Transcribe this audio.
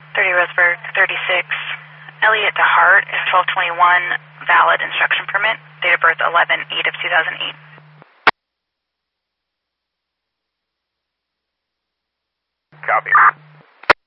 30 Roseburg, 36. Elliot DeHart is 1221, valid instruction permit, date of birth 11/8 of 2008. Copy.